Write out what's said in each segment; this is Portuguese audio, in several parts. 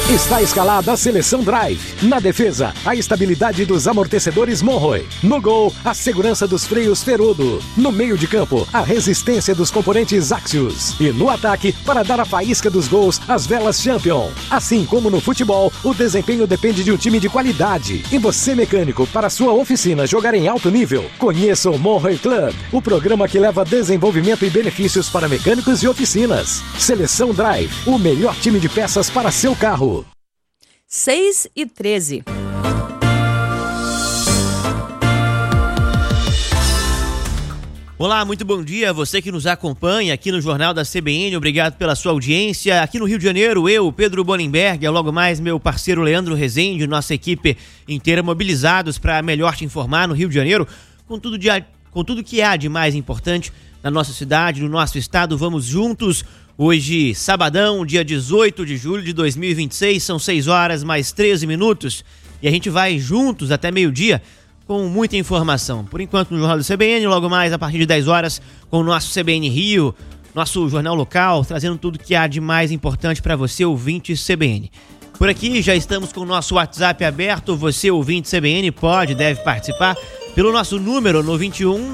Está escalada a seleção Drive. Na defesa, a estabilidade dos amortecedores Monroe. No gol, a segurança dos freios Ferodo. No meio de campo, a resistência dos componentes Axios. E no ataque, para dar a faísca dos gols, as velas Champion. Assim como no futebol, o desempenho depende de um time de qualidade. E você, mecânico, para sua oficina jogar em alto nível, conheça o Monroe Club, o programa que leva desenvolvimento e benefícios para mecânicos e oficinas. Seleção Drive, o melhor time de peças para seu carro. 6h13. Olá, muito bom dia a você que nos acompanha aqui no Jornal da CBN, obrigado pela sua audiência. Aqui no Rio de Janeiro, eu, Pedro Bolenberg, logo mais meu parceiro Leandro Rezende, nossa equipe inteira mobilizados para melhor te informar no Rio de Janeiro, com tudo que há de mais importante na nossa cidade, no nosso estado. Vamos juntos. Hoje, sabadão, dia 18 de julho de 2026, são 6 horas mais 13 minutos e a gente vai juntos até meio-dia com muita informação. Por enquanto no Jornal do CBN, logo mais a partir de 10 horas com o nosso CBN Rio, nosso jornal local, trazendo tudo que há de mais importante para você, ouvinte CBN. Por aqui já estamos com o nosso WhatsApp aberto, você, ouvinte CBN, deve participar pelo nosso número no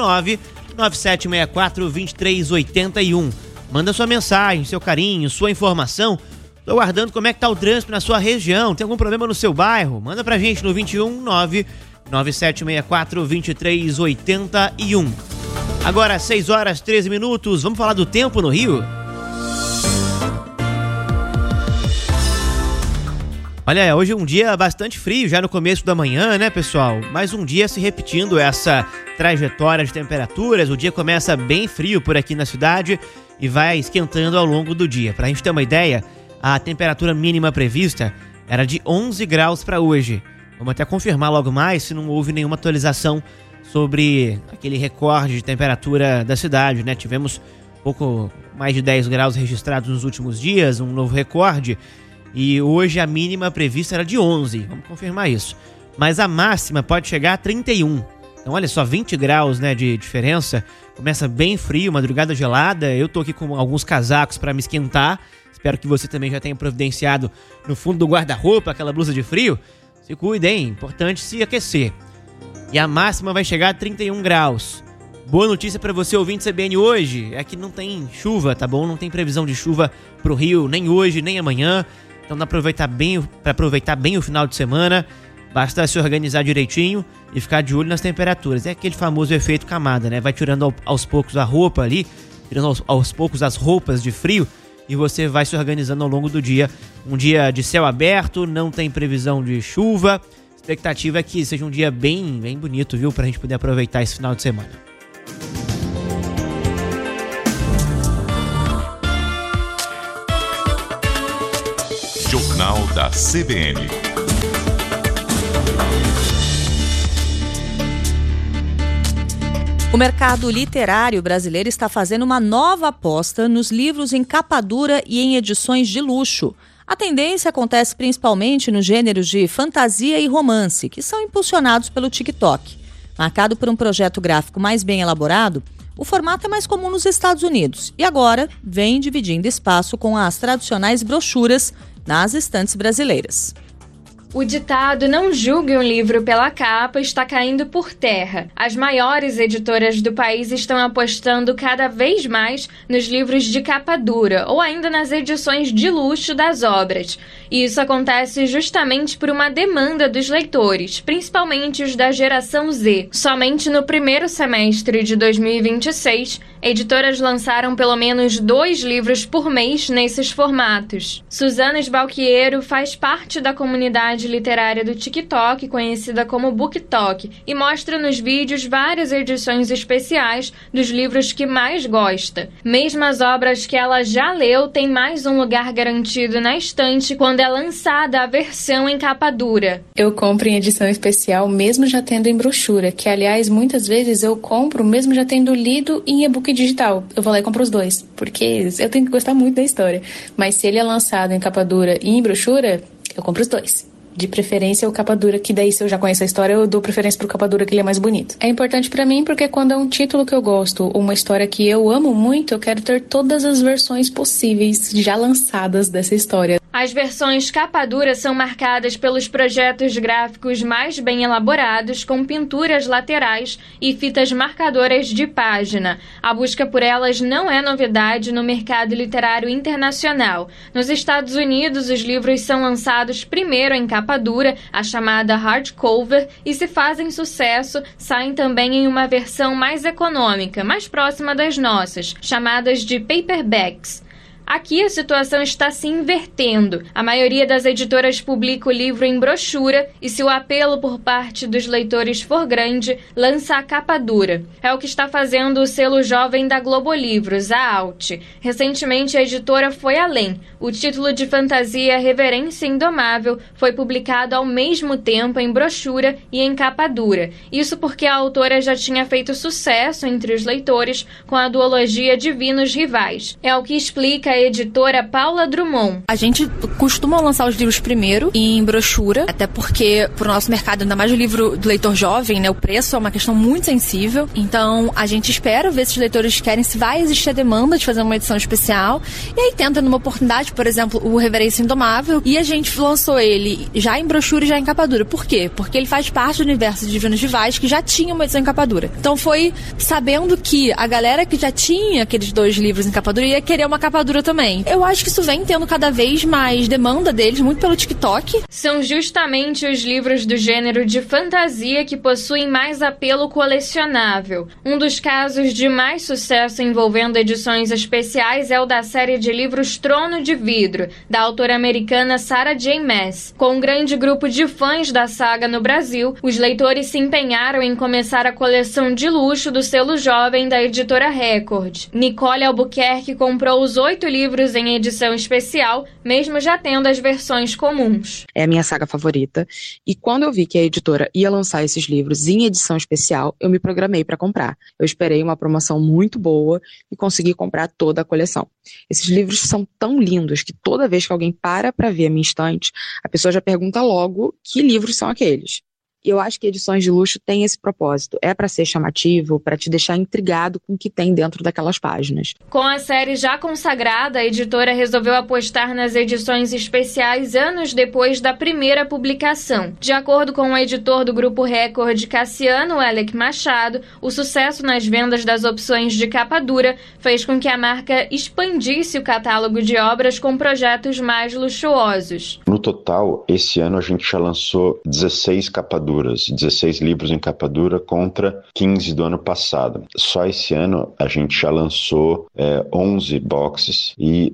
21997642381. Manda sua mensagem, seu carinho, sua informação. Tô aguardando como é que tá o trânsito na sua região. Tem algum problema no seu bairro? Manda pra gente no 21997642381. Agora, 6 horas 13 minutos. Vamos falar do tempo no Rio? Olha, hoje é um dia bastante frio, já no começo da manhã, né, pessoal? Mais um dia se repetindo essa trajetória de temperaturas. O dia começa bem frio por aqui na cidade e vai esquentando ao longo do dia. Para a gente ter uma ideia, a temperatura mínima prevista era de 11 graus para hoje. Vamos até confirmar logo mais se não houve nenhuma atualização sobre aquele recorde de temperatura da cidade, né? Tivemos pouco mais de 10 graus registrados nos últimos dias, um novo recorde. E hoje a mínima prevista era de 11, vamos confirmar isso. Mas a máxima pode chegar a 31. Então olha só, 20 graus, né, de diferença. Começa bem frio, madrugada gelada. Eu tô aqui com alguns casacos para me esquentar. Espero que você também já tenha providenciado no fundo do guarda-roupa aquela blusa de frio. Se cuide, hein? Importante se aquecer. E a máxima vai chegar a 31 graus. Boa notícia para você, ouvinte CBN, hoje é que não tem chuva, tá bom? Não tem previsão de chuva pro Rio, nem hoje, nem amanhã. Então dá para aproveitar bem o final de semana. Basta se organizar direitinho e ficar de olho nas temperaturas. É aquele famoso efeito camada, né? Vai tirando aos poucos a roupa ali, tirando aos poucos as roupas de frio e você vai se organizando ao longo do dia. Um dia de céu aberto, não tem previsão de chuva. A expectativa é que seja um dia bem bonito, viu? Pra gente poder aproveitar esse final de semana. Jornal da CBN. O mercado literário brasileiro está fazendo uma nova aposta nos livros em capa dura e em edições de luxo. A tendência acontece principalmente nos gêneros de fantasia e romance, que são impulsionados pelo TikTok. Marcado por um projeto gráfico mais bem elaborado, o formato é mais comum nos Estados Unidos e agora vem dividindo espaço com as tradicionais brochuras nas estantes brasileiras. O ditado "não julgue um livro pela capa" está caindo por terra. As maiores editoras do país estão apostando cada vez mais nos livros de capa dura ou ainda nas edições de luxo das obras. E isso acontece justamente por uma demanda dos leitores, principalmente os da geração Z. Somente no primeiro semestre de 2026, editoras lançaram pelo menos 2 livros por mês nesses formatos. Suzana Sbalquiero faz parte da comunidade literária do TikTok, conhecida como BookTok, e mostra nos vídeos várias edições especiais dos livros que mais gosta. Mesmo as obras que ela já leu têm mais um lugar garantido na estante quando é lançada a versão em capa dura. Eu compro em edição especial mesmo já tendo em brochura, que aliás muitas vezes eu compro mesmo já tendo lido em e-book digital. Eu vou lá e compro os dois, porque eu tenho que gostar muito da história. Mas se ele é lançado em capa dura e em brochura, eu compro os dois. De preferência o capa dura, que daí se eu já conheço a história, eu dou preferência pro capa dura, que ele é mais bonito. É importante pra mim porque quando é um título que eu gosto, ou uma história que eu amo muito, eu quero ter todas as versões possíveis já lançadas dessa história. A As versões capa dura são marcadas pelos projetos gráficos mais bem elaborados, com pinturas laterais e fitas marcadoras de página. A busca por elas não é novidade no mercado literário internacional. Nos Estados Unidos, os livros são lançados primeiro em capa dura, a chamada hardcover, e se fazem sucesso, saem também em uma versão mais econômica, mais próxima das nossas, chamadas de paperbacks. Aqui a situação está se invertendo. A maioria das editoras publica o livro em brochura e, se o apelo por parte dos leitores for grande, lança a capa dura. É o que está fazendo o selo jovem da Globo Livros, a Alt. Recentemente, a editora foi além. O título de fantasia Reverência Indomável foi publicado ao mesmo tempo em brochura e em capa dura. Isso porque a autora já tinha feito sucesso entre os leitores com a duologia Divinos Rivais. É o que explica a editora Paula Drummond. A gente costuma lançar os livros primeiro em brochura, até porque pro nosso mercado, ainda mais o livro do leitor jovem, né, o preço é uma questão muito sensível. Então a gente espera ver se os leitores querem, se vai existir a demanda de fazer uma edição especial, e aí tenta numa oportunidade, por exemplo, o Reverência Indomável, e a gente lançou ele já em brochura e já em capa dura. Por quê? Porque ele faz parte do universo de Divinos Rivais, que já tinha uma edição em capa dura. Então foi sabendo que a galera que já tinha aqueles 2 livros em capa dura ia querer uma capa dura também. Eu acho que isso vem tendo cada vez mais demanda deles, muito pelo TikTok. São justamente os livros do gênero de fantasia que possuem mais apelo colecionável. Um dos casos de mais sucesso envolvendo edições especiais é o da série de livros Trono de Vidro, da autora americana Sarah J. Maas. Com um grande grupo de fãs da saga no Brasil, os leitores se empenharam em começar a coleção de luxo do selo jovem da editora Record. Nicole Albuquerque comprou os 8 livros em edição especial, mesmo já tendo as versões comuns. É a minha saga favorita, e quando eu vi que a editora ia lançar esses livros em edição especial, eu me programei para comprar. Eu esperei uma promoção muito boa e consegui comprar toda a coleção. Esses livros são tão lindos que toda vez que alguém para ver a minha estante, a pessoa já pergunta logo que livros são aqueles. E eu acho que edições de luxo têm esse propósito. É para ser chamativo, para te deixar intrigado com o que tem dentro daquelas páginas. Com a série já consagrada, a editora resolveu apostar nas edições especiais anos depois da primeira publicação. De acordo com o editor do Grupo Record, Cassiano Elec Machado, o sucesso nas vendas das opções de capa dura fez com que a marca expandisse o catálogo de obras com projetos mais luxuosos. No total, esse ano a gente já lançou 16 capa duras, 16 livros em capa dura contra 15 do ano passado. Só esse ano a gente já lançou 11 boxes e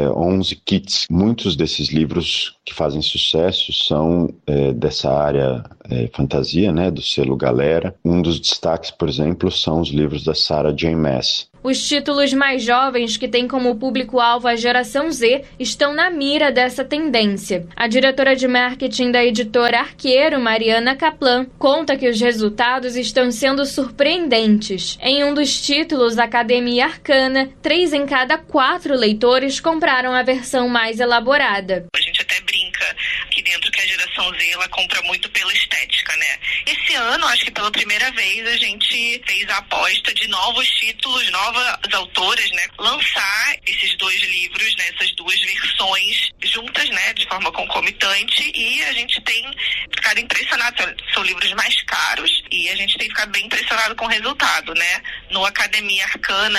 11 kits. Muitos desses livros que fazem sucesso são dessa área fantasia, né, do selo Galera. Um dos destaques, por exemplo, são os livros da Sarah J. Maas. Os títulos mais jovens, que têm como público-alvo a geração Z, estão na mira dessa tendência. A diretora de marketing da editora Arqueiro, Mariana Kaplan, conta que os resultados estão sendo surpreendentes. Em um dos títulos, Academia Arcana, 3 em cada 4 leitores compraram a versão mais elaborada. A gente até brinca aqui dentro que a geração Z ela compra muito pela estética, né? Esse ano, acho que pela primeira vez, a gente fez a aposta de novos títulos, novas autoras, né? Lançar esses 2 livros, né? Essas 2 versões juntas, né? De forma concomitante, e a gente tem ficado impressionado. São livros mais caros e a gente tem ficado bem impressionado com o resultado, né? No Academia Arcana,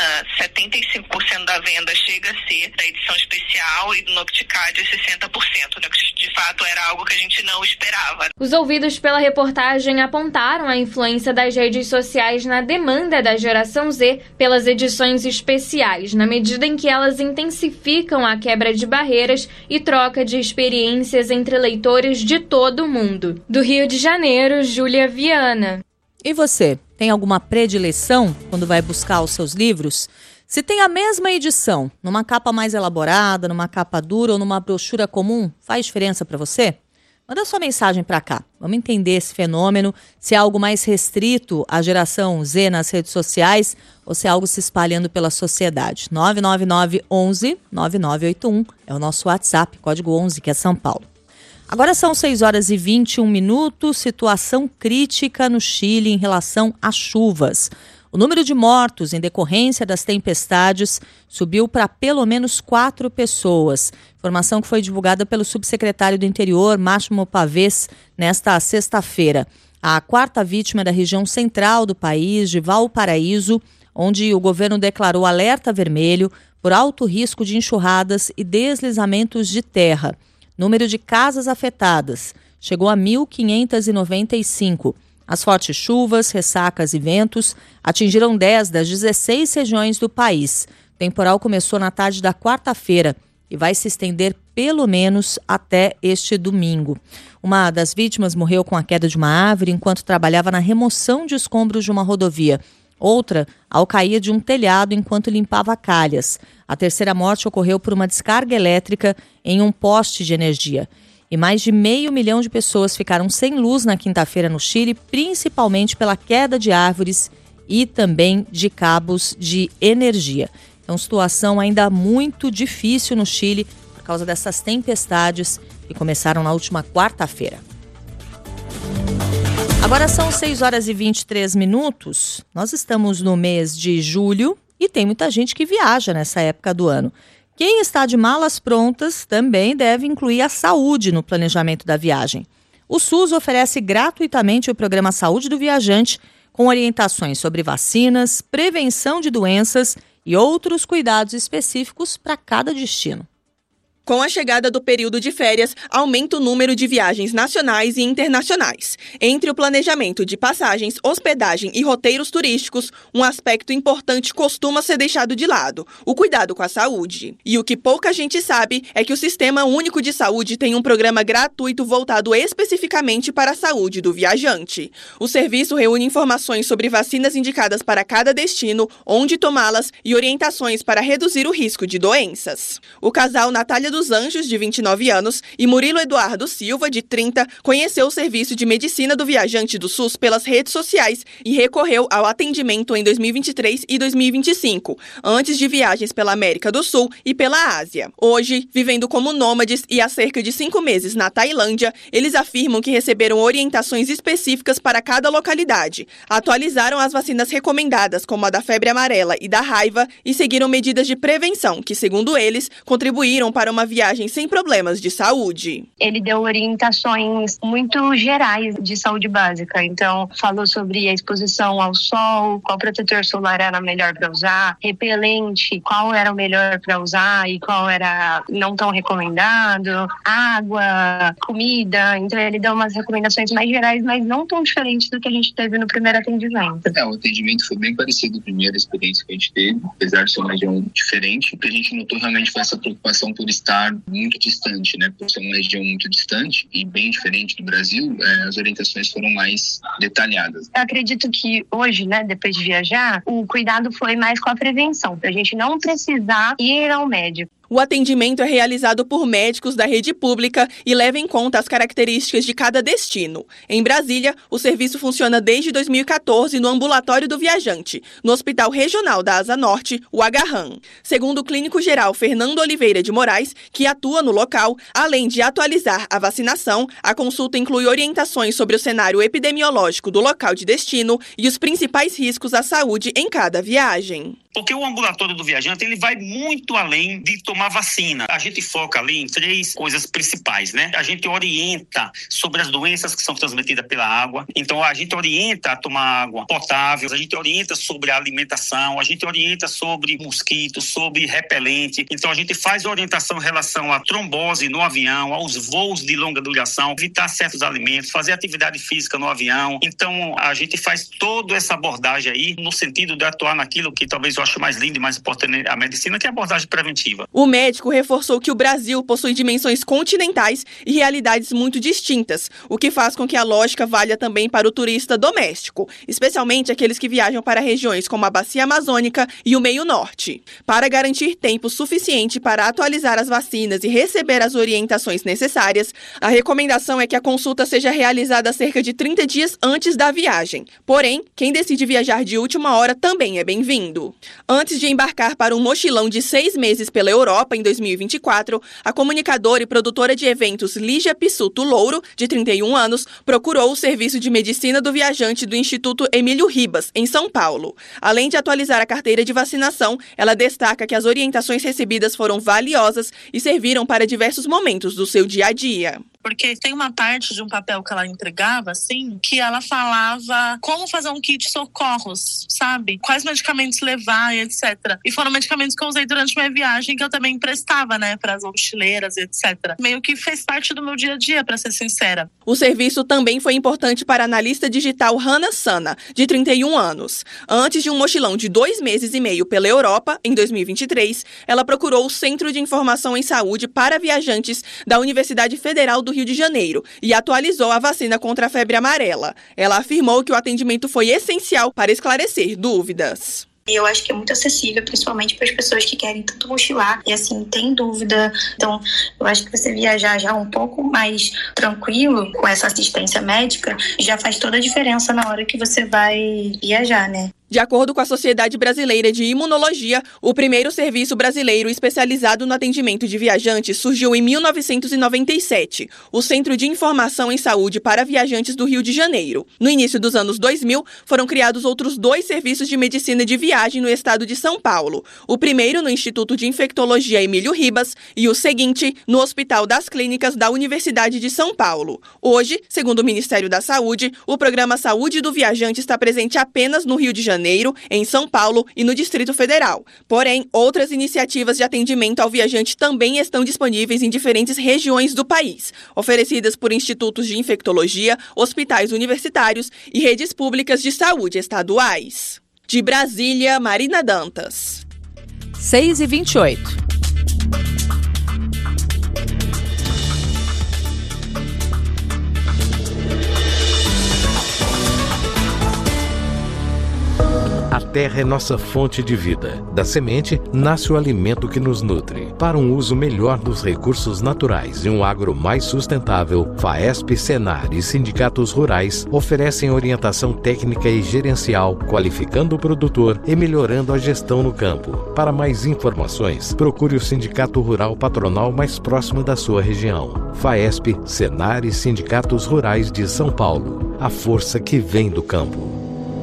75% da venda chega a ser da edição especial e no Nocticad 60%, né? Que de fato era algo que a gente não esperava. Os ouvidos pela reportagem apontaram a influência das redes sociais na demanda da geração Z pelas edições especiais, na medida em que elas intensificam a quebra de barreiras e troca de experiências entre leitores de todo o mundo. Do Rio de Janeiro, Júlia Viana. E você, tem alguma predileção quando vai buscar os seus livros? Se tem a mesma edição, numa capa mais elaborada, numa capa dura ou numa brochura comum, faz diferença para você? Manda sua mensagem para cá. Vamos entender esse fenômeno, se é algo mais restrito à geração Z nas redes sociais ou se é algo se espalhando pela sociedade. 999 11 9981 é o nosso WhatsApp, código 11, que é São Paulo. Agora são 6h21, situação crítica no Chile em relação às chuvas. O número de mortos em decorrência das tempestades subiu para pelo menos 4 pessoas. Informação que foi divulgada pelo subsecretário do Interior, Máximo Pavés, nesta sexta-feira. A quarta vítima é da região central do país, de Valparaíso, onde o governo declarou alerta vermelho por alto risco de enxurradas e deslizamentos de terra. Número de casas afetadas chegou a 1.595. As fortes chuvas, ressacas e ventos atingiram 10 das 16 regiões do país. O temporal começou na tarde da quarta-feira e vai se estender pelo menos até este domingo. Uma das vítimas morreu com a queda de uma árvore enquanto trabalhava na remoção de escombros de uma rodovia. Outra ao cair de um telhado enquanto limpava calhas. A terceira morte ocorreu por uma descarga elétrica em um poste de energia. E mais de 500 mil de pessoas ficaram sem luz na quinta-feira no Chile, principalmente pela queda de árvores e também de cabos de energia. Então, situação ainda muito difícil no Chile por causa dessas tempestades que começaram na última quarta-feira. Agora são 6 horas e 23 minutos. Nós estamos no mês de julho e tem muita gente que viaja nessa época do ano. Quem está de malas prontas também deve incluir a saúde no planejamento da viagem. O SUS oferece gratuitamente o programa Saúde do Viajante, com orientações sobre vacinas, prevenção de doenças e outros cuidados específicos para cada destino. Com a chegada do período de férias, aumenta o número de viagens nacionais e internacionais. Entre o planejamento de passagens, hospedagem e roteiros turísticos, um aspecto importante costuma ser deixado de lado: o cuidado com a saúde. E o que pouca gente sabe é que o Sistema Único de Saúde tem um programa gratuito voltado especificamente para a saúde do viajante. O serviço reúne informações sobre vacinas indicadas para cada destino, onde tomá-las e orientações para reduzir o risco de doenças. O casal Natália dos Anjos, de 29 anos, e Murilo Eduardo Silva, de 30, conheceu o serviço de medicina do viajante do SUS pelas redes sociais e recorreu ao atendimento em 2023 e 2025, antes de viagens pela América do Sul e pela Ásia. Hoje, vivendo como nômades e há cerca de 5 meses na Tailândia, eles afirmam que receberam orientações específicas para cada localidade, atualizaram as vacinas recomendadas, como a da febre amarela e da raiva, e seguiram medidas de prevenção, que, segundo eles, contribuíram para uma viagem sem problemas de saúde. Ele deu orientações muito gerais de saúde básica. Então, falou sobre a exposição ao sol, qual protetor solar era melhor para usar, repelente, qual era o melhor para usar e qual era não tão recomendado, água, comida. Então, ele deu umas recomendações mais gerais, mas não tão diferentes do que a gente teve no primeiro atendimento. O atendimento foi bem parecido com a primeira experiência que a gente teve, apesar de ser uma região diferente. O que a gente notou realmente foi essa preocupação por estar muito distante, né? Por ser uma região muito distante e bem diferente do Brasil, as orientações foram mais detalhadas. Eu acredito que hoje, né, depois de viajar, o cuidado foi mais com a prevenção, para a gente não precisar ir ao médico. O atendimento é realizado por médicos da rede pública e leva em conta as características de cada destino. Em Brasília, o serviço funciona desde 2014 no Ambulatório do Viajante, no Hospital Regional da Asa Norte, o Agarram. Segundo o clínico geral Fernando Oliveira de Moraes, que atua no local, além de atualizar a vacinação, a consulta inclui orientações sobre o cenário epidemiológico do local de destino e os principais riscos à saúde em cada viagem. Porque o ambulatório do viajante, ele vai muito além de tomar vacina. A gente foca ali em 3 coisas principais, né? A gente orienta sobre as doenças que são transmitidas pela água. Então, a gente orienta a tomar água potável, a gente orienta sobre a alimentação, a gente orienta sobre mosquitos, sobre repelente. Então, a gente faz orientação em relação à trombose no avião, aos voos de longa duração, evitar certos alimentos, fazer atividade física no avião. Então, a gente faz toda essa abordagem aí no sentido de atuar naquilo que talvez eu acho mais lindo e mais importante a medicina, que é a abordagem preventiva. O médico reforçou que o Brasil possui dimensões continentais e realidades muito distintas, o que faz com que a lógica valha também para o turista doméstico, especialmente aqueles que viajam para regiões como a Bacia Amazônica e o Meio Norte. Para garantir tempo suficiente para atualizar as vacinas e receber as orientações necessárias, a recomendação é que a consulta seja realizada cerca de 30 dias antes da viagem. Porém, quem decide viajar de última hora também é bem-vindo. Antes de embarcar para um mochilão de 6 meses pela Europa em 2024, a comunicadora e produtora de eventos Lígia Pissuto Louro, de 31 anos, procurou o serviço de medicina do viajante do Instituto Emílio Ribas, em São Paulo. Além de atualizar a carteira de vacinação, ela destaca que as orientações recebidas foram valiosas e serviram para diversos momentos do seu dia a dia. Porque tem uma parte de um papel que ela entregava, assim, que ela falava como fazer um kit socorros, sabe? Quais medicamentos levar e etc. E foram medicamentos que eu usei durante minha viagem, que eu também emprestava, né, para as mochileiras e etc. Meio que fez parte do meu dia a dia, para ser sincera. O serviço também foi importante para a analista digital Hannah Sana, de 31 anos. Antes de um mochilão de 2 meses e meio pela Europa, em 2023, ela procurou o Centro de Informação em Saúde para Viajantes da Universidade Federal do Rio de Janeiro e atualizou a vacina contra a febre amarela. Ela afirmou que o atendimento foi essencial para esclarecer dúvidas. Eu acho que é muito acessível, principalmente para as pessoas que querem tanto mochilar e, assim, tem dúvida. Então, eu acho que você viajar já um pouco mais tranquilo com essa assistência médica já faz toda a diferença na hora que você vai viajar, né? De acordo com a Sociedade Brasileira de Imunologia, o primeiro serviço brasileiro especializado no atendimento de viajantes surgiu em 1997, o Centro de Informação em Saúde para Viajantes do Rio de Janeiro. No início dos anos 2000, foram criados outros 2 serviços de medicina de viagem no estado de São Paulo. O primeiro no Instituto de Infectologia Emílio Ribas e o seguinte no Hospital das Clínicas da Universidade de São Paulo. Hoje, segundo o Ministério da Saúde, o programa Saúde do Viajante está presente apenas no Rio de Janeiro, em São Paulo e no Distrito Federal. Porém, outras iniciativas de atendimento ao viajante também estão disponíveis em diferentes regiões do país, oferecidas por institutos de infectologia, hospitais universitários e redes públicas de saúde estaduais. De Brasília, Marina Dantas. 6h28. A terra é nossa fonte de vida. Da semente, nasce o alimento que nos nutre. Para um uso melhor dos recursos naturais e um agro mais sustentável, FAESP, Senar e sindicatos rurais oferecem orientação técnica e gerencial, qualificando o produtor e melhorando a gestão no campo. Para mais informações, procure o Sindicato Rural Patronal mais próximo da sua região. FAESP, Senar e sindicatos rurais de São Paulo. A força que vem do campo.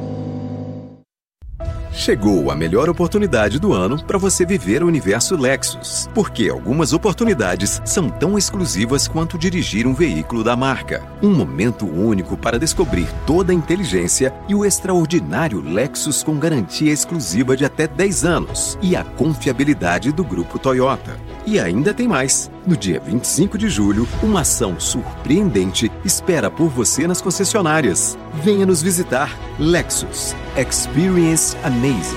Chegou a melhor oportunidade do ano para você viver o universo Lexus, porque algumas oportunidades são tão exclusivas quanto dirigir um veículo da marca. Um momento único para descobrir toda a inteligência e o extraordinário Lexus com garantia exclusiva de até 10 anos e a confiabilidade do Grupo Toyota. E ainda tem mais. No dia 25 de julho, uma ação surpreendente espera por você nas concessionárias. Venha nos visitar. Lexus. Experience Amazing.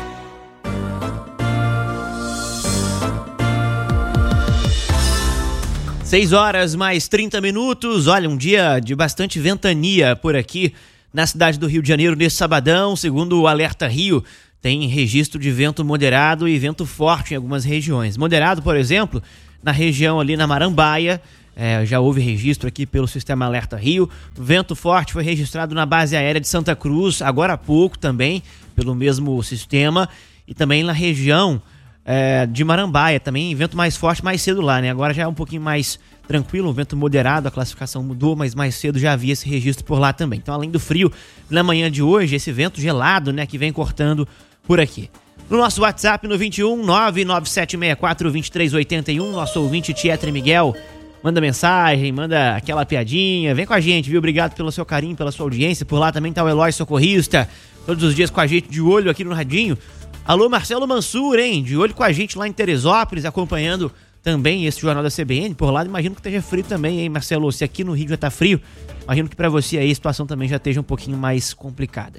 Seis horas mais 30 minutos. Olha, um dia de bastante ventania por aqui na cidade do Rio de Janeiro nesse sabadão. Segundo o Alerta Rio, tem registro de vento moderado e vento forte em algumas regiões. Moderado, por exemplo, na região ali na Marambaia, já houve registro aqui pelo Sistema Alerta Rio. Vento forte foi registrado na base aérea de Santa Cruz, agora há pouco também, pelo mesmo sistema. E também na região de Marambaia, também vento mais forte mais cedo lá, né? Agora já é um pouquinho mais tranquilo, um vento moderado, a classificação mudou, mas mais cedo já havia esse registro por lá também. Então, além do frio, na manhã de hoje, esse vento gelado, né, que vem cortando por aqui. No nosso WhatsApp, no 21 99764 2381, nosso ouvinte Tietre Miguel manda mensagem, manda aquela piadinha, vem com a gente, viu? Obrigado pelo seu carinho, pela sua audiência. Por lá também tá o Eloy Socorrista, todos os dias com a gente, de olho aqui no radinho. Alô, Marcelo Mansur, hein? De olho com a gente lá em Teresópolis, acompanhando também esse Jornal da CBN. Por lá, imagino que esteja frio também, hein, Marcelo? Se aqui no Rio já tá frio, imagino que pra você aí a situação também já esteja um pouquinho mais complicada.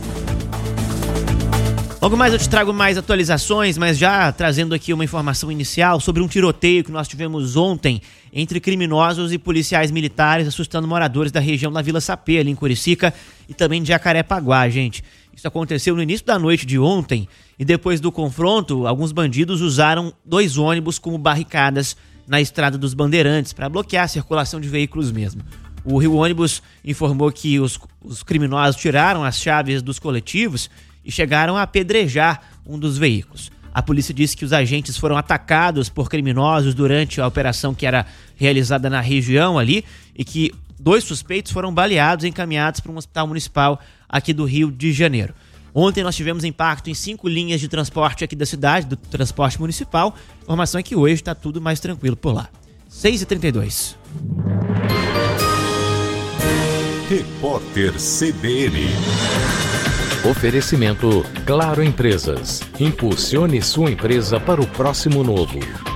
Logo mais eu te trago mais atualizações, mas já trazendo aqui uma informação inicial sobre um tiroteio que nós tivemos ontem entre criminosos e policiais militares, assustando moradores da região da Vila Sapê, ali em Curicica, e também de Jacarepaguá, gente. Isso aconteceu no início da noite de ontem, e depois do confronto, alguns bandidos usaram 2 ônibus como barricadas na Estrada dos Bandeirantes, para bloquear a circulação de veículos mesmo. O Rio Ônibus informou que os criminosos tiraram as chaves dos coletivos e chegaram a apedrejar um dos veículos. A polícia disse que os agentes foram atacados por criminosos durante a operação que era realizada na região ali e que 2 suspeitos foram baleados e encaminhados para um hospital municipal aqui do Rio de Janeiro. Ontem nós tivemos impacto em 5 linhas de transporte aqui da cidade, do transporte municipal. A informação é que hoje está tudo mais tranquilo por lá. 6h32. Repórter CBN. Oferecimento Claro Empresas. Impulsione sua empresa para o próximo novo.